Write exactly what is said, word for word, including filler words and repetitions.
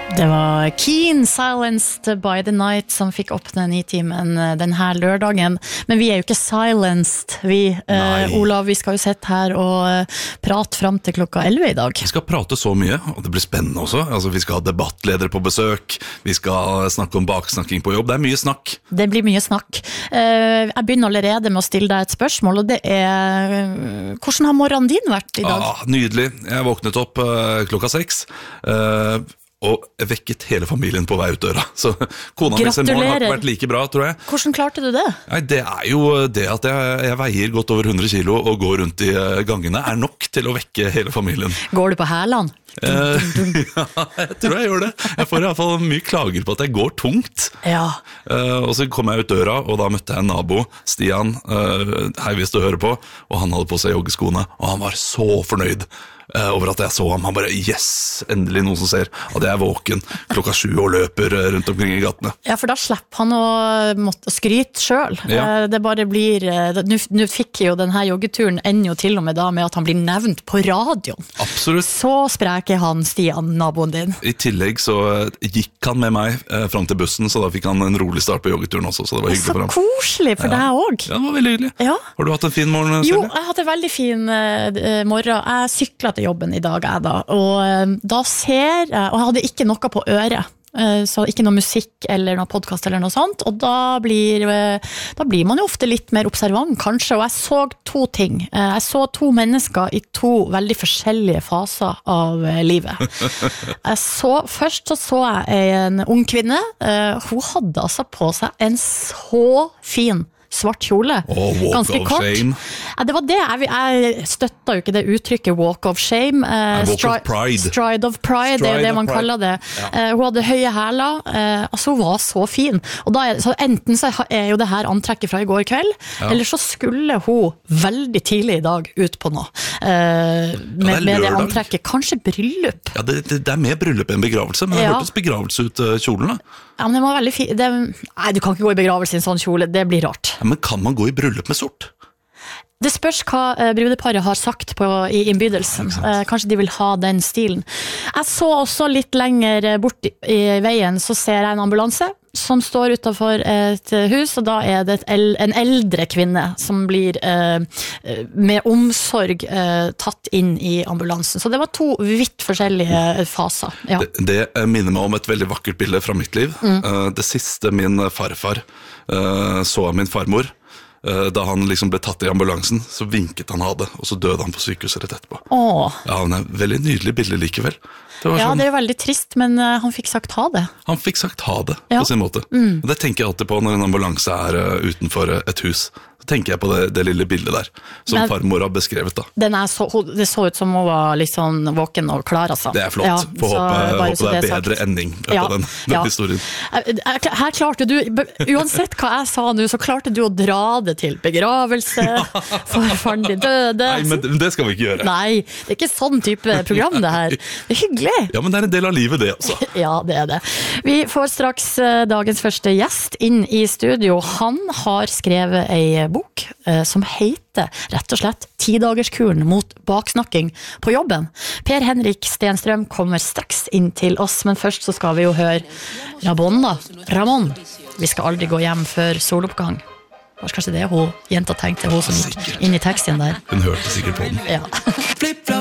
Det var Keen, Silenced by the Night, som fikk åpne Nitimen denne lørdagen. Men vi er jo ikke silenced, vi. Eh, Olav, vi skal jo sitte her og prate frem til klokka elleve i dag. Vi skal prate så mye, og det blir spennende også. Altså, vi skal ha debattledere på besøk, vi skal snakke om baksnakking på jobb. Det er mye snakk. Det blir mye snakk. Eh, jeg begynner allerede med å stille deg et spørsmål, og det er, hvordan har morgenen din vært i dag? Ah, nydelig. Jeg våknet opp uh, klokka seks. Uh, Og vekket hele familien på vei ut døra. Så kona mi sin morgen har ikke vært like bra, tror jeg. Hvordan klarte du det? Nei, det er jo det at jeg, jeg veier godt over hundre kilo og går rundt i gangene er nok til å vekke hele familien. Går du på hælene? Eh, ja, jeg tror jeg gjør det. Jeg får i hvert fall mye klager på at jeg går tungt. Ja. Eh, og så kom jeg ut døra, og da møtte jeg en nabo, Stian, eh, hei hvis du hører på, og han hadde på seg joggeskoene, og han var så fornøyd over at jeg så ham. Han bare, yes, endelig noen som ser at jeg er våken klokka sju og løper rundt omkring i gatene. Ja, for da slipper han å måtte skryte selv. Ja. Det bare blir, nå fikk jo denne joggeturen enda til og med da med at han blir nevnt på radioen. Absolutt. Så spreker han, Stian, naboen din. I tillegg så gikk han med meg eh, frem til bussen, så da fikk han en rolig start på joggeturen også, så det var hyggelig for ham. Så koselig for ja. deg også. Ja, det var veldig hyggelig. Ja. Har du hatt en fin morgen, Selje? Jo, jeg har hatt en veldig fin uh, morgen. Jeg syklet til jobben i dag, jeg da, og uh, da ser jeg, og jeg hadde ikke noe på øret, uh, så ikke noe musikk eller noe podcast eller noe sånt, og da blir, uh, da blir man jo ofte litt mer observant, kanskje, og jeg så to ting. Uh, jeg så to mennesker i to veldig forskjellige faser av uh, livet. Jeg så, først så så jeg en ung kvinne, uh, hun hadde altså på seg en så fin svart kjole, oh, ganske kort. Ja, det var det, jeg, jeg støtta jo ikke det uttrykket walk of shame, uh, walk stri- of pride stride of pride, stride det er jo det man pride. Kaller det. Ja. Uh, hun hadde høye hæler, uh, altså hun var så fin, og da er, så enten så er jo det her antrekket fra i går kveld, ja. Eller så skulle hun veldig tidlig i dag ut på noe, uh, med, ja, med det antrekket, kanskje bryllup. Ja, det, det, det er mer bryllup enn begravelse, men det ja. Hørtes begravelse ut uh, kjolen da. Ja, men det var veldig fint. Nei, du kan ikke gå i begravelse i en sånn kjole, det blir rart. Ja, men kan man gå i bryllup med sort? Det spørs hva uh, brudeparet har sagt på, i innbydelsen. Uh, kanskje de vil ha den stilen. Jeg så også litt lenger bort i, i veien, så ser jeg en ambulanse som står utenfor et hus, og da er det et el, en eldre kvinne som blir uh, med omsorg uh, tatt inn i ambulansen. Så det var to vidt forskjellige faser. Ja. Det, det minner meg om et veldig vakkert bilde fra mitt liv. Mm. Uh, det siste min farfar uh, så av min farmor, da han liksom ble tatt i ambulansen, så vinket han ha det, og så døde han på sykehuset rett etterpå. Åh. Ja, han er veldig nydelig bilde likevel. Det ja, sånn, det er jo veldig trist, men uh, han fikk sagt ha det. Han fikk sagt ha det, ja. På sin måte. Mm. Og det tenker jeg alltid på når en ambulanse er uh, utenfor et hus. Så tenker jeg på det, det lille bildet der, som men, farmor har beskrevet da. Den er så, det så ut som hun var litt sånn våken og klar, altså. Det er flott. Ja, Får håpe, håpe det er det bedre sagt. Ending ja, på den, den ja. Historien. Her klarte du, uansett hva jeg sa nå, så klarte du å dra det til begravelse, for faren din døde. Nei, men det skal vi ikke gjøre. Nei, det er ikke sånn type program det her. Det er hyggelig. Ja, men det er en del av livet det også. Ja, det er det. Vi får straks dagens første gjest inn i studio. Han har skrevet en bok eh, som heter rett og slett ti-dagerskuren mot baksnakking på jobben. Per Henrik Stenstrøm kommer straks inn til oss, men først så skal vi jo høre Ramón da. Ramón. Vi skal aldri gå hjem før soloppgang. Kanskje det er hun jenta tenkte, hun som gikk inn i teksten der. Hun hørte sikkert på den. Ja.